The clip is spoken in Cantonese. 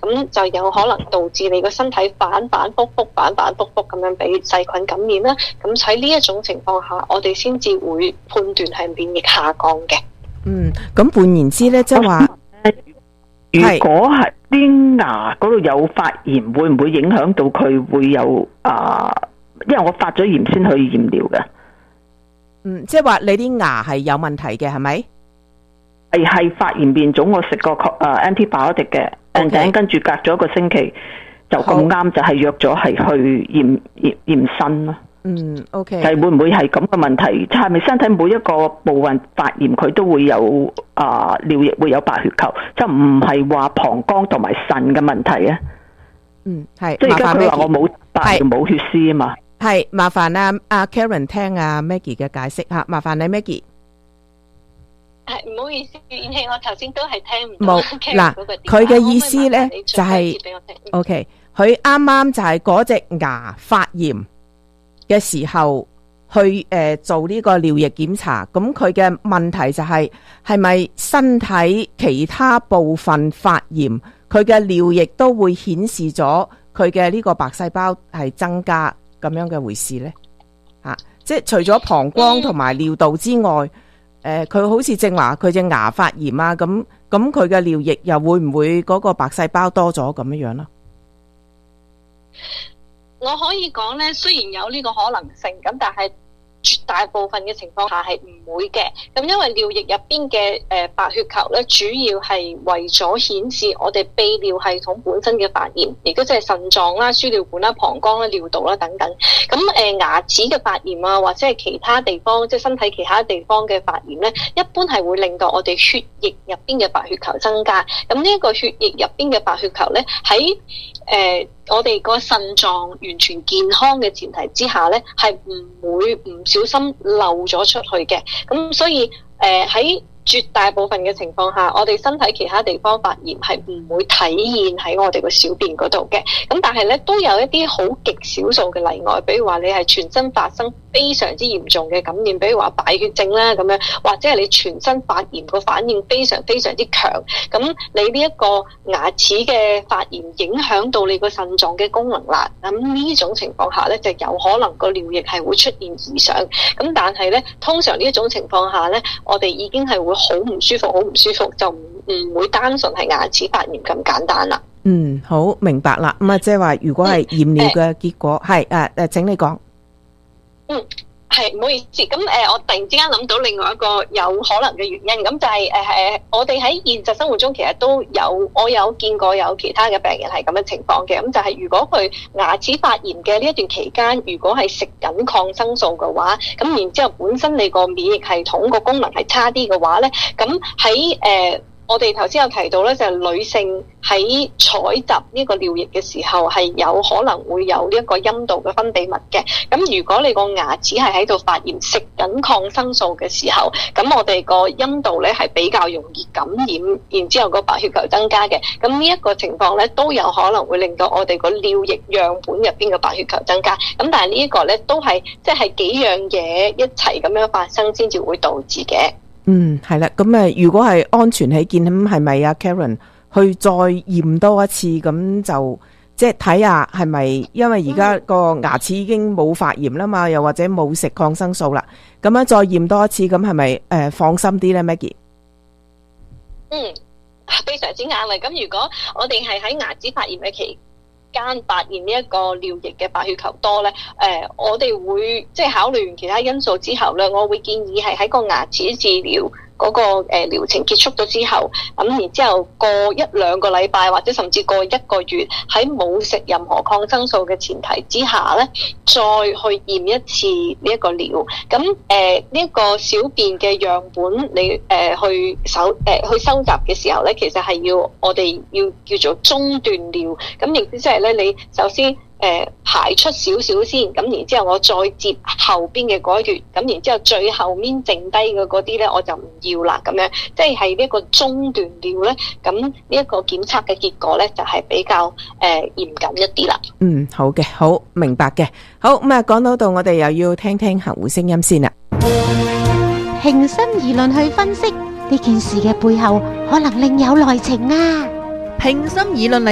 咁就有可能導致你個身體反反覆覆咁樣俾細菌感染啦。咁喺呢一種情況下，我哋先至會判斷係免疫下降嘅。 咁換言之咧，即係話， 如果係啲牙嗰度有發炎，會唔會影響到佢會有因為我發咗炎先去驗療嘅。 即係話你啲牙係有問題嘅，係咪？ 係發炎變腫，我食過antibiotic 嘅，跟住隔咗一個星期就咁啱就係約咗係去驗身咯。 OK。 係會唔會係咁嘅問題？係咪身體每一個部位發炎佢都會有尿液會有白血球，就唔係話膀胱同埋腎嘅問題啊？ 係。 即係而家佢話我冇白炎冇血絲啊嘛。係， 麻煩阿 Karen 聽阿 Maggie 嘅解釋吓，麻煩你 Maggie。 唔好意思，燕希，我頭先都係聽唔到。 嗱，佢嘅意思咧就係 OK， 佢啱啱就係嗰隻牙發炎嘅時候去做呢個尿液檢查，咁佢嘅問題就係咪身體其他部分發炎，佢嘅尿液都會顯示咗佢嘅呢個白細胞係增加咁樣嘅回事呢？即係除咗膀胱同埋尿道之外，佢好似正話佢隻牙發炎啊，咁佢嘅尿液又會唔會嗰個白細胞多咗咁樣啦？ 我可以講咧，雖然有呢個可能性，咁但係絕大部分嘅情況下係唔會嘅。咁因為尿液入邊嘅白血球咧，主要係為咗顯示我哋泌尿系統本身嘅發炎，亦都即係腎臟啦、輸尿管啦、膀胱啦、尿道啦等等。咁牙齒嘅發炎啊，或者係其他地方，即係身體其他地方嘅發炎咧，一般係會令到我哋血液入邊嘅白血球增加。咁呢一個血液入邊嘅白血球咧，喺我哋個腎臟完全健康嘅前提之下咧，係唔會唔小心漏咗出去嘅。咁所以喺絕大部分嘅情況下，我哋身體其他地方發炎係唔會體現喺我哋個小便嗰度嘅。咁但係咧，都有一啲好極少數嘅例外，比如話你係全身發生非常之嚴重嘅感染，比如話敗血症啦咁樣，或者係你全身發炎個反應非常非常之強，咁你呢一個牙齒嘅發炎影響到你個腎臟嘅功能啦。咁呢種情況下咧，就有可能個尿液係會出現異常。咁但係咧，通常呢一種情況下咧，我哋已經係會好唔舒服，就唔會單純係牙齒發炎咁簡單啦。 好明白啦。咁即係話，如果係驗尿嘅結果係請你講。 係，唔好意思。咁我突然之間諗到另外一個有可能嘅原因，咁就係我哋喺現實生活中其實都有，我有見過有其他嘅病人係咁嘅情況嘅。咁就係如果佢牙齒發炎嘅呢一段期間，如果係食緊抗生素嘅話，咁然之後本身你個免疫系統個功能係差啲嘅話咧，咁喺我哋頭先有提到咧，就係女性喺採集呢個尿液嘅時候係有可能會有呢一個陰道嘅分泌物嘅。咁如果你個牙齒係喺度發炎，食緊抗生素嘅時候，咁我哋個陰道咧係比較容易感染，然之後個白血球增加嘅。咁呢一個情況咧都有可能會令到我哋個尿液樣本入邊嘅白血球增加。咁但係呢一個咧都係即係幾樣嘢一齊咁樣發生先至會導致嘅。 係啦，咁如果係安全起見，咁係咪啊 Karen 去再驗多一次，咁就即係睇下係咪，因為而家個牙齒已經冇發炎啦嘛，又或者冇食抗生素啦，咁樣再驗多一次，咁係咪放心啲咧 Maggie？ 非常之啱。咁如果我哋係喺牙齒發炎嘅期間發現呢一個尿液嘅白血球多咧，我哋會即係考慮完其他因素之後咧，我會建議係喺個牙齒治療嗰個療程結束咗之後，咁然之後過1-2個禮拜或者甚至過1個月，喺冇食任何抗生素嘅前提之下咧，再去驗一次呢一個尿。咁呢一個小便嘅樣本，你去收集嘅時候咧，其實係我哋要叫做中段尿。咁亦即係咧，你首先排出少少先，咁然之後我再接後邊嘅嗰一橛，咁然之後最後面剩低嘅嗰啲咧，我就唔要啦，咁樣即係呢一個中段尿咧，咁呢一個檢測嘅結果咧就係比較嚴謹一啲啦。 好嘅，好明白嘅。好，咁講到我哋又要聽聽客戶聲音先啦。 平心而論去分析呢件事嘅背後，可能另有內情啊。 平心而論嚟